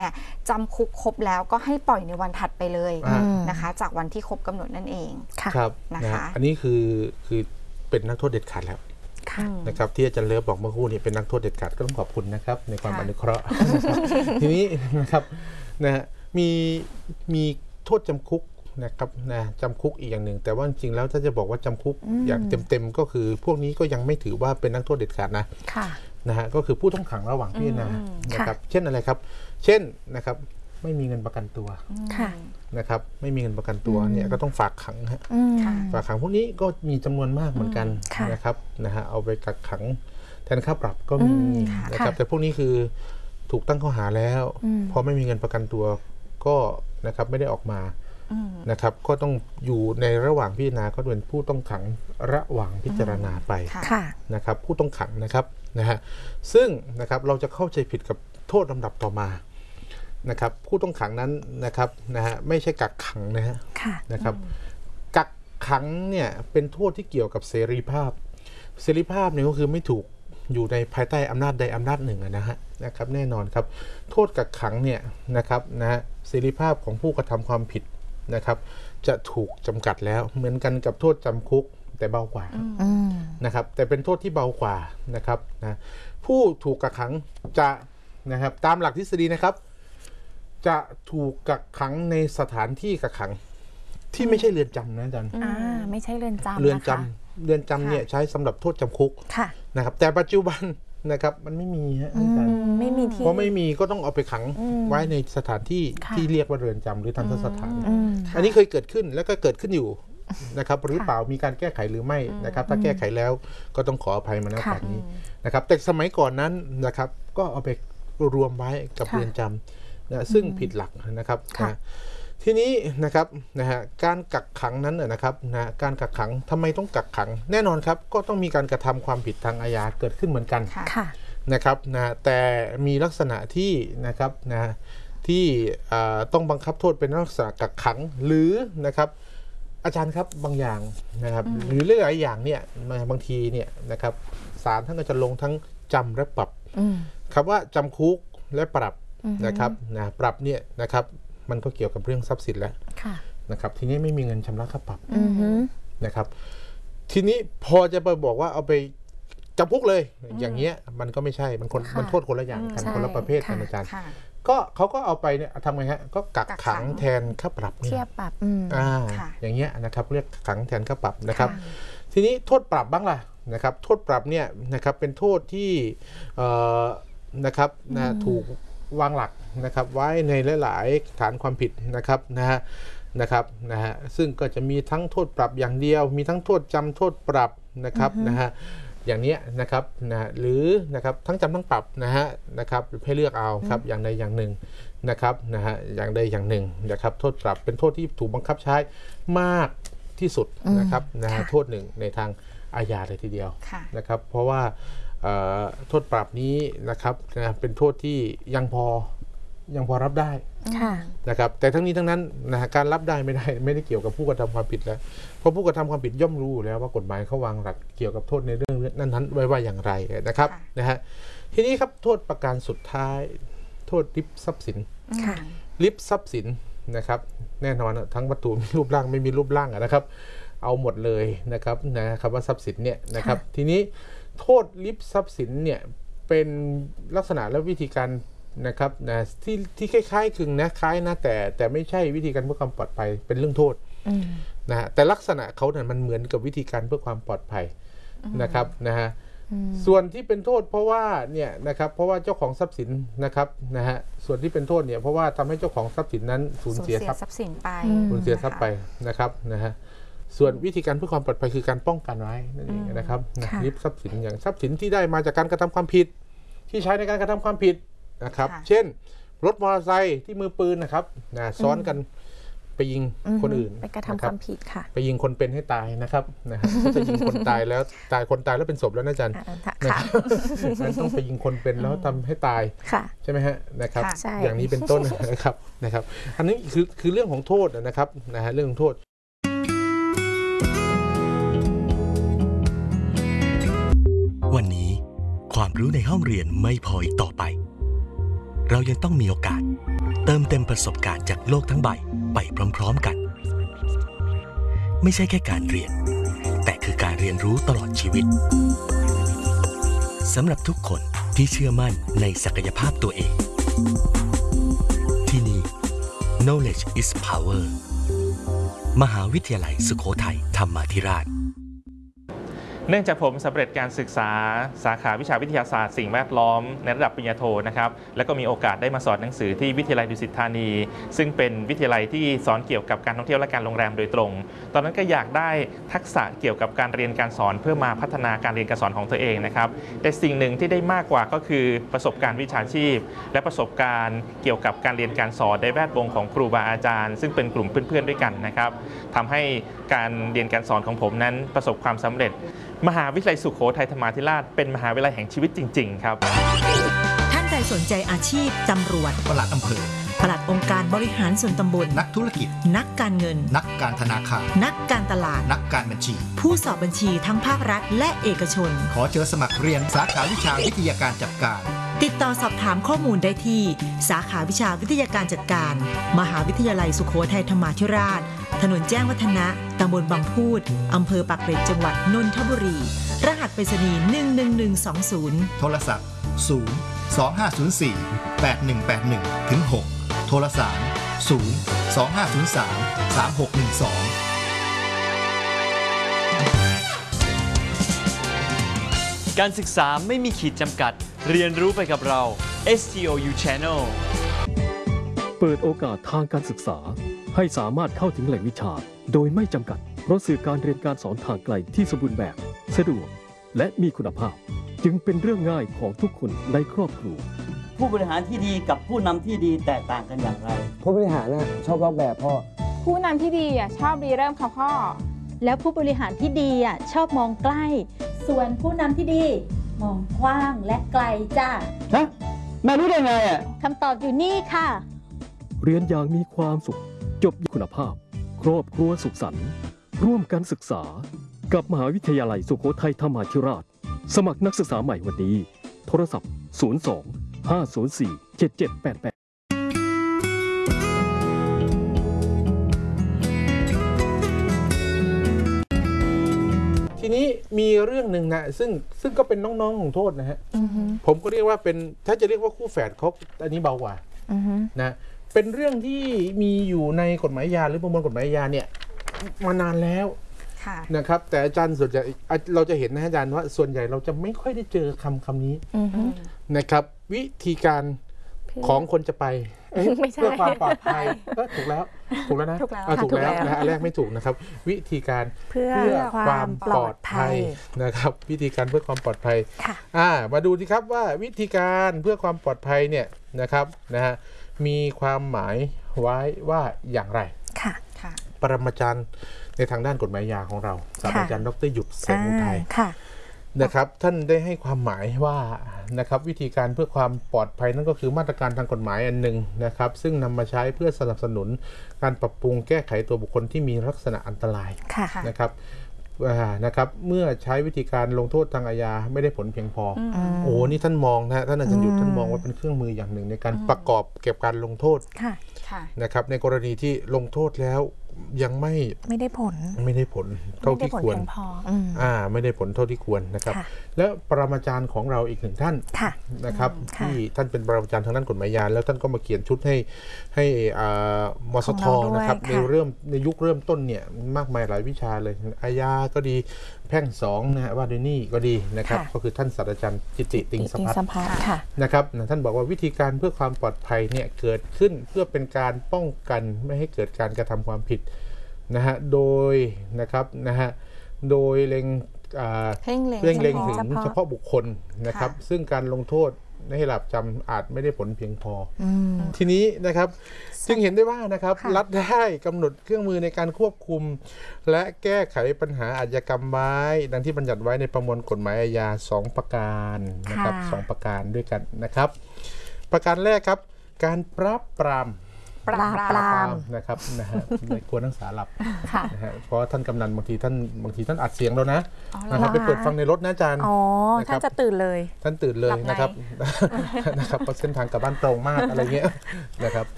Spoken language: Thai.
จำคุกครบแล้วก็ให้ปล่อยในวันถัดไปเลยนะคะจากวันที่ครบกำหนดนั่นเองครับนะคะอันนี้คือเป็นนักโทษเด็ดขาดแล้วนะครับที่อาจารย์เลิฟบอกเมื่อครู่นี้เป็นนักโทษเด็ดขาดก็ต้องขอบคุณนะครับในความอนุเคราะห์ทีนี้นะครับนะฮะมีโทษจำคุกนะครับนะจำคุกอีกอย่างหนึ่งแต่ว่าจริงๆแล้วถ้าจะบอกว่าจำคุกอย่างเต็มๆก็คือพวกนี้ก็ยังไม่ถือว่าเป็นนักโทษเด็ดขาดนะฮะก็คือผู้ต้องขังระหว่างพิจารณานะครับเช่นอะไรครับเช่นนะครับไม่มีเงินประกันตัวนะครับไม่มีเงินประกันตัวเนี่ยก็ต้องฝากขังฮะฝากขังพวกนี้ก็มีจำนวนมากเหมือนกันนะครับนะฮะเอาไปกักขังแทนค่าปรับก็มีนะครับแต่พวกนี้คือถูกตั้งข้อหาแล้วพอไม่มีเงินประกันตัวก็นะครับไม่ได้ออกมานะครับก็ต้องอยู่ในระหว่างพิจารณาก็เป็นผู้ต้องขังระหว่างพิจารณาไปนะครับผู้ต้องขังนะครับนะฮะซึ่งนะครับเราจะเข้าใจผิดกับโทษลำดับต่อมานะครับผู้ต้องขังนั้นนะครับนะฮะไม่ใช่กักขังนะครับกักขังเนี่ยเป็นโทษที่เกี่ยวกับเสรีภาพเนี่ยก็คือไม่ถูกอยู่ในภายใต้อำนาจใดอำนาจหนึ่งนะครับแน่นอนครับโทษกักขังเนี่ยนะครับนะฮะเสรีภาพของผู้กระทำความผิดนะครับจะถูกจำกัดแล้วเหมือนกันกับโทษจำคุกแต่เบากว่านะครับแต่เป็นโทษที่เบากว่านะครับนะผู้ถูกกักขังจะนะครับตามหลักทฤษฎีนะครับจะถูกกักขังในสถานที่กักขังที่ไม่ใช่เรือนจำนะอาจารย์ไม่ใช่เรือนจำเรือนจำเนี่ยใช้สำหรับโทษจำคุกนะครับแต่ปัจจุบันนะครับมันไม่มีฮะอาจารย์ไม่มีที่เพราะไม่มีก็ต้องเอาไปขังไว้ในสถานที่ที่เรียกว่าเรือนจำหรือทันตสถานอันนี้เคยเกิดขึ้นแล้วก็เกิดขึ้นอยู่นะครับหรือเปล่ามีการแก้ไขหรือไม่นะครับถ้าแก้ไขแล้วก็ต้องขออภัยมาณบัดนี้นะครับแต่สมัยก่อนนั้นนะครับก็เอาไปรวมไว้กับเรือนจำนะซึ่งผิดหลักนะครับนะทีนี้นะครับนะฮะการกักขังนั้นนะครับนะการกักขังทำไมต้องกักขังแน่นอนครับก็ต้องมีการกระทำความผิดทางอาญาเกิดขึ้นเหมือนกันนะครับนะแต่มีลักษณะที่นะครับนะที่ต้องบังคับโทษเป็นลักษณะกักขังหรือนะครับอาจารย์ครับบางอย่างนะครับหรือหลายอย่างเนี่ยบางทีเนี่ยนะครับศาลท่านก็จะลงทั้งจำและปรับคำว่าจำคุกและปรับนะครับนะปรับเนี่ยนะครับมันก็เกี่ยวกับเรื่องทรัพย์สินแล้วนะครับทีนี้ไม่มีเงินชำระค่าปรับนะครับทีนี้พอจะไปบอกว่าเอาไปจำคุกเลยอย่างเงี้ยมันก็ไม่ใช่มันโทษคนละอย่างกันคนละประเภทกันอาจารย์ก็เขาก็เอาไปเนี่ยทำไงฮะก็กักขังแทนค่าปรับเทียบปรับอย่างเงี้ยนะครับเรียกขังแทนค่าปรับนะครับทีนี้โทษปรับบ้างล่ะนะครับโทษปรับเนี่ยนะครับเป็นโทษที่นะครับถูกวางหลักนะครับไว้ในหลายๆฐานความผิดนะครับนะฮะซึ่งก็จะมีทั้งโทษปรับอย่างเดียวมีทั้งโทษจำโทษปรับนะครับนะฮะอย่างนี้นะครับนะหรือนะครับทั้งจำทั้งปรับนะครับให้เลือกเอาครับอย่างใดอย่างหนึ่งนะครับนะฮะอย่างใดอย่างหนึ่งนะครับโทษปรับเป็นโทษที่ถูกบังคับใช้มากที่สุดนะครับนะฮะโทษหนึ่งในทางอาญาเลยทีเดียวนะครับเพราะว่าโทษปรับนี้นะครับเป็นโทษที่ยังพอรับได้นะครับแต่ทั้งนี้ทั้งนั้นนะการรับได้ไม่ได้เกี่ยวกับผู้กระทำความผิดแล้วเพราะผู้กระทำความผิดย่อมรู้แล้วว่ากฎหมายเขาวางหลักเกี่ยวกับโทษในเรื่องนั้นไว้ว่าอย่างไรนะครับนะฮะทีนี้ครับโทษประการสุดท้ายโทษริบทรัพย์สินริบทรัพย์สินนะครับแน่นอนทั้งวัตถุมีรูปร่างไม่มีรูปร่างนะครับเอาหมดเลยนะครับว่าทรัพย์สินเนี่ยนะครับทีนี้โทษริบทรัพย์สินเนี่ยเป็นลักษณะและวิธีการนะครับนะที่คล้ายๆคลึงนะคล้ายนะแต่ไม่ใช่วิธีการเพื่อความปลอดภัยเป็นเรื่องโทษนะฮะแต่ลักษณะเขาเนี่ยมันเหมือนกับวิธีการเพื่อความปลอดภัยนะครับนะฮะส่วนที่เป็นโทษเพราะว่าเนี่ยนะครับเพราะว่าเจ้าของทรัพย์สินนะครับนะฮะส่วนที่เป็นโทษเนี่ยเพราะว่าทำให้เจ้าของทรัพย์สินนั้นสูญเสียทรัพย์สินไปนะครับนะฮะส่วนวิธีการเพื่อความปลอดภัยคือการป้องกันไว้นั่นเองนะครับริบทรัพย์สินอย่างทรัพย์สินที่ได้มาจากการกระทำความผิดที่ใช้ในการกระทำความผิดนะครับเช่นรถมอเตอร์ไซค์ที่มือปืนนะครับซ้อนกันไปยิงคนอื่นไปกระทำความผิดค่ะไปยิงคนเป็นให้ตายนะครับจะยิงคนตายแล้วคนตายแล้วเป็นศพแล้วนะอาจารย์นั้นต้องไปยิงคนเป็นแล้วทำให้ตายใช่ไหมฮะนะครับอย่างนี้เป็นต้นนะครับอันนี้คือเรื่องของโทษนะครับนะฮะเรื่องของโทษวันนี้ความรู้ในห้องเรียนไม่พออีกต่อไปเรายังต้องมีโอกาสเติมเต็มประสบการณ์จากโลกทั้งใบไปพร้อมๆกันไม่ใช่แค่การเรียนแต่คือการเรียนรู้ตลอดชีวิตสำหรับทุกคนที่เชื่อมั่นในศักยภาพตัวเองที่นี่ Knowledge is Power มหาวิทยาลัยสุโขทัยธรรมาธิราชเนื่องจากผมสำเร็จการศึกษาสาขาวิชาวิทยาศาสตร์สิ่งแวดล้อมในระดับปริญญาโทนะครับแล้วก็มีโอกาสได้มาสอนหนังสือที่วิทยาลัยดุสิตธานีซึ่งเป็นวิทยาลัยที่สอนเกี่ยวกับการท่องเที่ยวและการโรงแรมโดยตรงตอนนั้นก็อยากได้ทักษะเกี่ยวกับการเรียนการสอนเพื่อมาพัฒนาการเรียนการสอนของตัวเองนะครับแต่สิ่งหนึ่งที่ได้มากกว่าก็คือประสบการณ์วิชาชีพและประสบการณ์เกี่ยวกับการเรียนการสอนในแวดวงของครูบาอาจารย์ซึ่งเป็นกลุ่มเพื่อนๆด้วยกันนะครับทำให้การเรียนการสอนของผมนั้นประสบความสำเร็จมหาวิทยาลัยสุโขทัยธรรมาธิราชเป็นมหาวิทยาลัยแห่งชีวิตจริงๆครับท่านใดสนใจอาชีพตำรวจปลัดอำเภอปลัดองค์การบริหารส่วนตำบลนักธุรกิจนักการเงินนักการธนาคารนักการตลาดนักการบัญชีผู้สอบบัญชีทั้งภาครัฐและเอกชนขอเชิญสมัครเรียนสาขาวิชาวิทยาการจัดการติดต่อสอบถามข้อมูลได้ที่สาขาวิชาวิทยาการจัดการมหาวิทยาลัยสุโขทัยธรรมาธิราชถนนแจ้งวัฒนะตำบลบางพูดอำเภอปากเกร็ดจังหวัดนนทบุรีรหัสไปรษณีย์11120 โทรศัพท์025048181-6โทรศัพท์025033612 การศึกษาไม่มีขีดจำกัดเรียนรู้ไปกับเรา STOU Channel เปิดโอกาสทางการศึกษาให้สามารถเข้าถึงแหล่งวิชาโดยไม่จำกัดเพราะสื่อการเรียนการสอนทางไกลที่สมบูรณ์แบบสะดวกและมีคุณภาพจึงเป็นเรื่องง่ายของทุกคนในครอบครัวผู้บริหารที่ดีกับผู้นำที่ดีแตกต่างกันอย่างไรผู้บริหารชอบลอกแบบพ่อผู้นำที่ดีชอบรีเริ่มค่ะพ่อแล้วผู้บริหารที่ดีชอบมองใกล้ส่วนผู้นำที่ดีมองกว้างและไกลจ้าฮะแม่รู้ได้ไงคำตอบอยู่นี่ค่ะเรียนอย่างมีความสุขจบคุณภาพครอบครัวสุขสันต์ร่วมกันศึกษากับมหาวิทยาลัยสุโขทัยธรรมาธิราชสมัครนักศึกษาใหม่วันนี้โทรศัพท์02-504-7788 ทีนี้มีเรื่องหนึ่งนะซึ่งก็เป็นน้องๆของโทษนะฮะผมก็เรียกว่าเป็นถ้าจะเรียกว่าคู่แฝดเขาอันนี้เบากว่านะเป็นเรื่องที่มีอยู่ในกฎหมายอาญาหรือประมวลกฎหมายอาญาเนี่ยมานานแล้วนะครับแต่อาจารย์ส่วนใหญ่เราจะเห็นนะอาจารย์ว่าส่วนใหญ่เราจะไม่ค่อยได้เจอคำนี้นะครับวิธีการของคนจะไปเพื่อความปลอดภัยถูกแล้วนะถูกแล้วนะอันแรกไม่ถูกนะครับวิธีการเพื่อความปลอดภัยนะครับวิธีการเพื่อความปลอดภัยมาดูสิครับว่าวิธีการเพื่อความปลอดภัยเนี่ยนะครับนะฮะมีความหมายไว้ว่าอย่างไรปรมาจารย์ในทางด้านกฎหมายอาญาของเราศาสตราจารย์ดร.หยุดแสงอุทัยนะครับท่านได้ให้ความหมายว่านะครับวิธีการเพื่อความปลอดภัยนั่นก็คือมาตรการทางกฎหมายอันหนึ่งนะครับซึ่งนำมาใช้เพื่อสนับสนุนการปรับปรุงแก้ไขตัวบุคคลที่มีลักษณะอันตรายนะครับเมื่อใช้วิธีการลงโทษทางอาญาไม่ได้ผลเพียงพอโอ้นี่ท่านมองนะท่านอาจารย์หยุดท่านมองว่าเป็นเครื่องมืออย่างหนึ่งในการประกอบเก็บการลงโทษนะครับในกรณีที่ลงโทษแล้วยังไม่ได้ผลเท่าที่ควรไม่ได้ผลเท่าที่ควรนะครับแล้วปรมาจารย์ของเราอีกหนึ่งท่านนะครับที่ท่านเป็นปรมาจารย์ทางด้านกฎหมายอาญาแล้วท่านก็มาเขียนชุดให้มสทนะครับในยุคเริ่มต้นเนี่ยมากมายหลายวิชาเลยอาญาก็ดีแพ่ง2นะฮะว่าด้วยนี่ก็ดีนะครับก็คือท่านศาสตราจารย์จิตติติงสภัทรนะครับท่านบอกว่าวิธีการเพื่อความปลอดภัยเนี่ยเกิดขึ้นเพื่อเป็นการป้องกันไม่ให้เกิดการกระทำความผิดนะฮะโดยนะครับนะฮะโดยเล็งถึงเฉพาะบุคคลนะครับซึ่งการลงโทษให้หลับจำอาจไม่ได้ผลเพียงพอทีนี้นะครับจึงเห็นได้ว่านะครับรัฐได้กำหนดเครื่องมือในการควบคุมและแก้ไขปัญหาอาชญากรรมไว้ดังที่บัญญัติไว้ในประมวลกฎหมายอาญา2ประการนะครับ2ประการด้วยกันนะครับประการแรกครับการปราบปรามปรามนะครับนะฮะกลัวนักศึกษาหลับนะฮะเพราะท่านกำนันบางทีท่านอัดเสียงแล้วนะครับไปเปิดฟังในรถนะอาจารย์ท่านจะตื่นเลยท่านตื่นเลยนะครับนะครับเพราะเส้นทางกลับบ้านตรงมากอะไรเงี้ยนะครับ